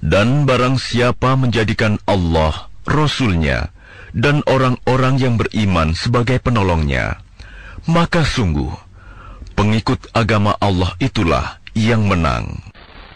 Dan barang siapa menjadikan Allah, Rasul-Nya, dan orang-orang yang beriman sebagai penolongnya, maka sungguh, pengikut agama Allah itulah yang menang.